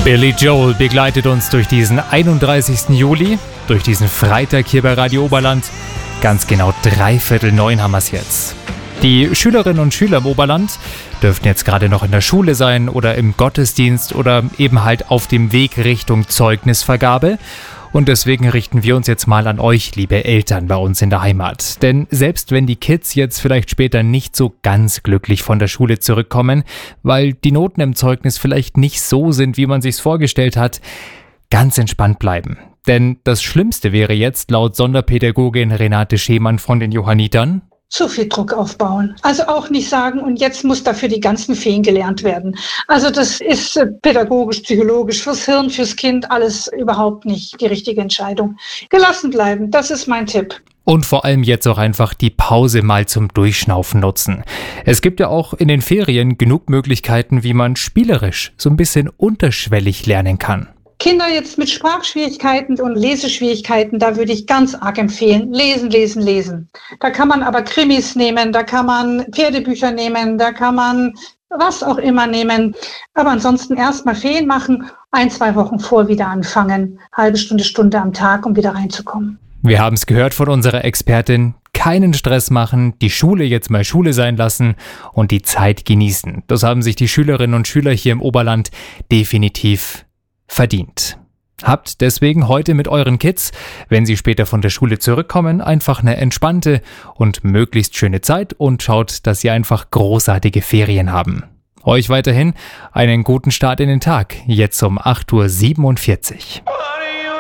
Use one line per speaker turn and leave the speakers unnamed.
Billy Joel begleitet uns durch diesen 31. Juli, durch diesen Freitag hier bei Radio Oberland. Ganz genau 8:45 haben wir es jetzt. Die Schülerinnen und Schüler im Oberland dürften jetzt gerade noch in der Schule sein oder im Gottesdienst oder eben halt auf dem Weg Richtung Zeugnisvergabe. Und deswegen richten wir uns jetzt mal an euch, liebe Eltern bei uns in der Heimat. Denn selbst wenn die Kids jetzt vielleicht später nicht so ganz glücklich von der Schule zurückkommen, weil die Noten im Zeugnis vielleicht nicht so sind, wie man sich's vorgestellt hat, ganz entspannt bleiben. Denn das Schlimmste wäre jetzt laut Sonderpädagogin Renate Schemann von den Johannitern:
zu viel Druck aufbauen. Also auch nicht sagen, und jetzt muss dafür die ganzen Feen gelernt werden. Also das ist pädagogisch, psychologisch, fürs Hirn, fürs Kind alles überhaupt nicht die richtige Entscheidung. Gelassen bleiben, das ist mein Tipp.
Und vor allem jetzt auch einfach die Pause mal zum Durchschnaufen nutzen. Es gibt ja auch in den Ferien genug Möglichkeiten, wie man spielerisch so ein bisschen unterschwellig lernen kann.
Kinder jetzt mit Sprachschwierigkeiten und Leseschwierigkeiten, da würde ich ganz arg empfehlen, lesen, lesen, lesen. Da kann man aber Krimis nehmen, da kann man Pferdebücher nehmen, da kann man was auch immer nehmen. Aber ansonsten erstmal Ferien machen, 1-2 Wochen vor wieder anfangen, halbe Stunde, Stunde am Tag, um wieder reinzukommen.
Wir haben es gehört von unserer Expertin: keinen Stress machen, die Schule jetzt mal Schule sein lassen und die Zeit genießen. Das haben sich die Schülerinnen und Schüler hier im Oberland definitiv verdient. Habt deswegen heute mit euren Kids, wenn sie später von der Schule zurückkommen, einfach eine entspannte und möglichst schöne Zeit und schaut, dass sie einfach großartige Ferien haben. Euch weiterhin einen guten Start in den Tag, jetzt um 8:47 Uhr.